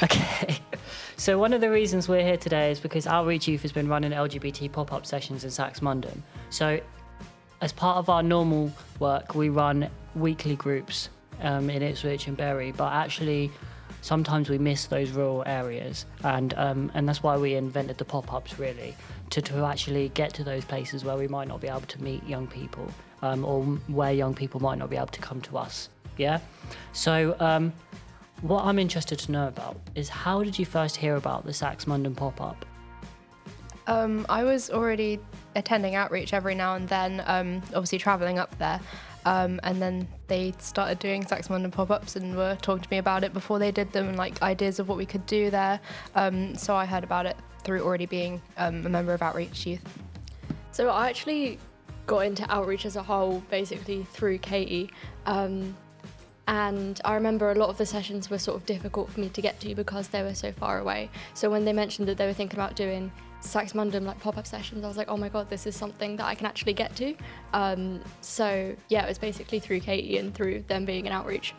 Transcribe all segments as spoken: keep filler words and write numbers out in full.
Okay. So one of the reasons we're here today is because Outreach Youth has been running L G B T pop-up sessions in Saxmundham. So as part of our normal work, we run weekly groups um, in Ipswich and Bury, but actually sometimes we miss those rural areas, and um, and that's why we invented the pop-ups, really, to, to actually get to those places where we might not be able to meet young people, um, or where young people might not be able to come to us. Yeah? So um, what I'm interested to know about is, how did you first hear about the Saxmundham pop-up? Um, I was already attending Outreach every now and then, um, obviously travelling up there. Um, and then they started doing Saxmundham pop-ups and were talking to me about it before they did them, and like ideas of what we could do there. Um, so I heard about it through already being um, a member of Outreach Youth. So I actually got into Outreach as a whole basically through Katie. Um, and I remember a lot of the sessions were sort of difficult for me to get to because they were so far away. So when they mentioned that they were thinking about doing Saxmundham like pop-up sessions, I was like, oh my god, this is something that I can actually get to. Um, so yeah, it was basically through Katie and through them being an Outreach.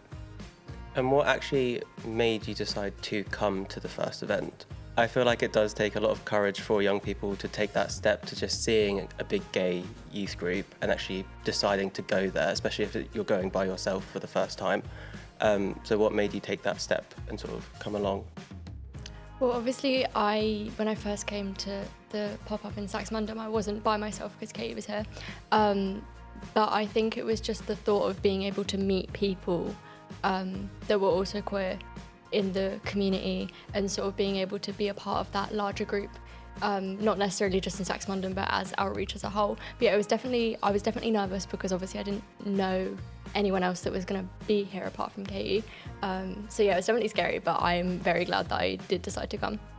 And what actually made you decide to come to the first event? I feel like it does take a lot of courage for young people to take that step to just seeing a big gay youth group and actually deciding to go there, especially if you're going by yourself for the first time. Um, so what made you take that step and sort of come along? Well, obviously, I when I first came to the pop-up in Saxmundham, I wasn't by myself because Katie was here. Um, but I think it was just the thought of being able to meet people um, that were also queer in the community and sort of being able to be a part of that larger group, um, not necessarily just in Saxmundham, but as Outreach as a whole. But yeah, it was definitely, I was definitely nervous because obviously I didn't know anyone else that was going to be here apart from Katie. Um, so yeah, it was definitely scary, but I'm very glad that I did decide to come.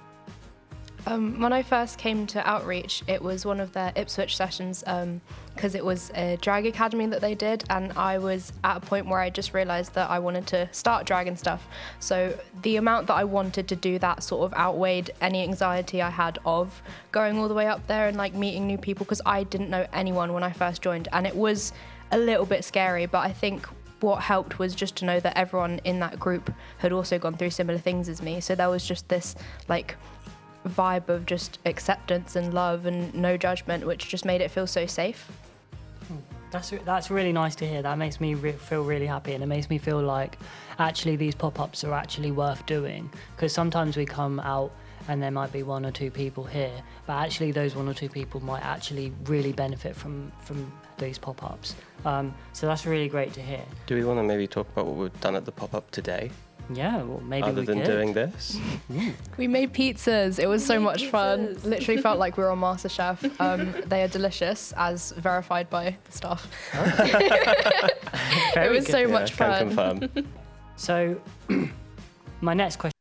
Um, when I first came to Outreach, it was one of their Ipswich sessions because um, it was a drag academy that they did, and I was at a point where I just realised that I wanted to start drag and stuff. So the amount that I wanted to do that sort of outweighed any anxiety I had of going all the way up there and like meeting new people, because I didn't know anyone when I first joined, and it was a little bit scary, but I think what helped was just to know that everyone in that group had also gone through similar things as me. So there was just this like vibe of just acceptance and love and no judgment, which just made it feel so safe. That's that's really nice to hear. That makes me re- feel really happy, and it makes me feel like actually these pop-ups are actually worth doing, because sometimes we come out and there might be one or two people here, but actually those one or two people might actually really benefit from from these pop-ups. Um, so that's really great to hear. Do we want to maybe talk about what we've done at the pop-up today? Yeah, well, maybe Other we than could. doing this? We made pizzas. It was We so made much fun. pizzas. Literally felt like we were on MasterChef. Um, they are delicious, as verified by the staff. It Very was good. so Yeah, much can fun. confirm. So my next question